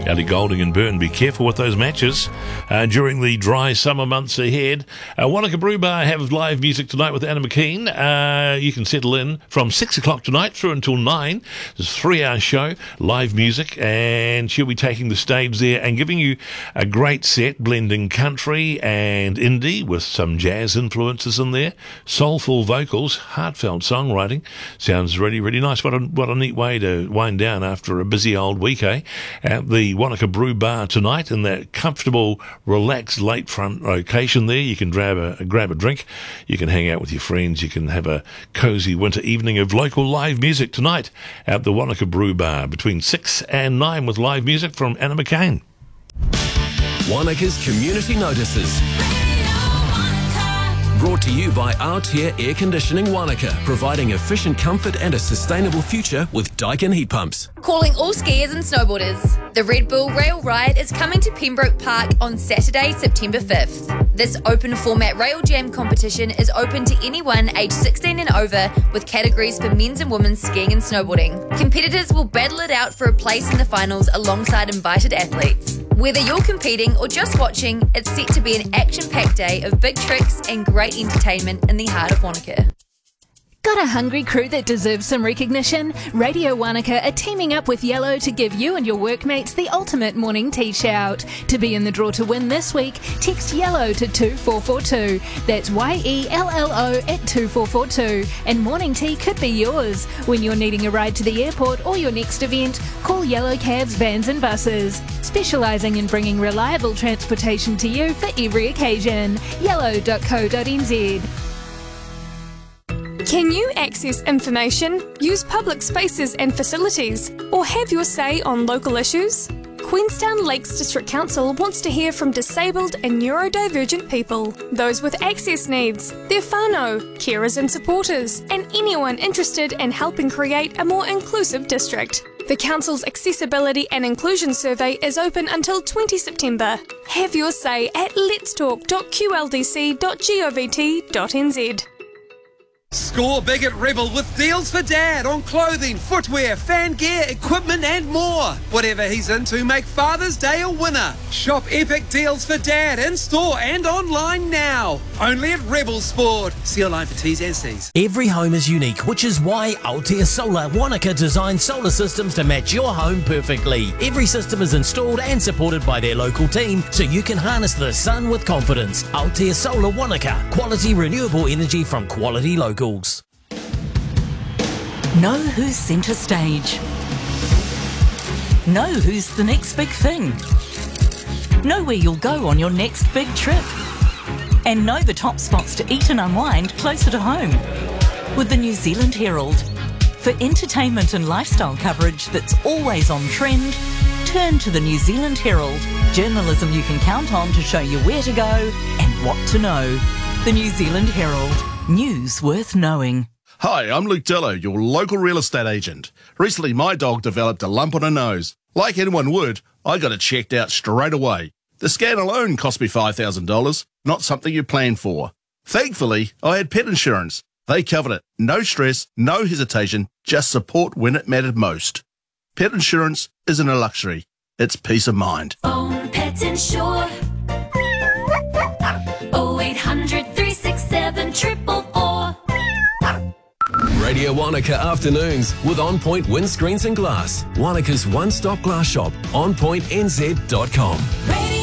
Ellie Golding and Byrne, be careful with those matches during the dry summer months ahead. Wanaka Brew Bar have live music tonight with Anna McKean. You can settle in from 6 o'clock tonight through until 9. It's a 3-hour show, live music, and she'll be taking the stage there and giving you a great set, blending country and indie with some jazz influences in there, soulful vocals, heartfelt songwriting. Sounds really, really nice. What a neat way to wind down after a busy old week, eh? At the Wanaka Brew Bar tonight in that comfortable, relaxed lakefront location there. You can grab a drink, you can hang out with your friends, you can have a cosy winter evening of local live music tonight at the Wanaka Brew Bar between 6 and 9 with live music from Anna McCain. Wanaka's Community Notices. Brought to you by Aotea Air Conditioning Wanaka, providing efficient comfort and a sustainable future with Daikin heat pumps. Calling all skiers and snowboarders. The Red Bull Rail Ride is coming to Pembroke Park on Saturday, September 5th. This open format rail jam competition is open to anyone aged 16 and over, with categories for men's and women's skiing and snowboarding. Competitors will battle it out for a place in the finals alongside invited athletes. Whether you're competing or just watching, it's set to be an action-packed day of big tricks and great entertainment in the heart of Wanaka. Got a hungry crew that deserves some recognition? Radio Wanaka are teaming up with Yellow to give you and your workmates the ultimate morning tea shout. To be in the draw to win this week, text Yellow to 2442. That's YELLO at 2442. And morning tea could be yours. When you're needing a ride to the airport or your next event, call Yellow Cabs, Vans and Buses. Specialising in bringing reliable transportation to you for every occasion. Yellow.co.nz. Can you access information, use public spaces and facilities, or have your say on local issues? Queenstown Lakes District Council wants to hear from disabled and neurodivergent people, those with access needs, their whānau, carers and supporters, and anyone interested in helping create a more inclusive district. The Council's Accessibility and Inclusion Survey is open until 20 September. Have your say at letstalk.qldc.govt.nz. Score big at Rebel with deals for Dad on clothing, footwear, fan gear, equipment and more. Whatever he's into, make Father's Day a winner. Shop epic deals for Dad in store and online now. Only at Rebel Sport. See online for T's and C's. Every home is unique, which is why Aotea Solar Wanaka designs solar systems to match your home perfectly. Every system is installed and supported by their local team, so you can harness the sun with confidence. Aotea Solar Wanaka. Quality renewable energy from quality locals. Know who's centre stage. Know who's the next big thing. Know where you'll go on your next big trip. And know the top spots to eat and unwind closer to home. With the New Zealand Herald. For entertainment and lifestyle coverage that's always on trend, turn to the New Zealand Herald. Journalism you can count on to show you where to go and what to know. The New Zealand Herald. News worth knowing. Hi, I'm Luke Dillo, your local real estate agent. Recently, my dog developed a lump on her nose. Like anyone would, I got it checked out straight away. The scan alone cost me $5,000, not something you plan for. Thankfully, I had pet insurance. They covered it. No stress, no hesitation, just support when it mattered most. Pet insurance isn't a luxury, it's peace of mind. Own Pet Insure. 0800 367 444. Radio Wanaka Afternoons with On Point Windscreens and Glass. Wanaka's one-stop glass shop, onpointnz.com. Radio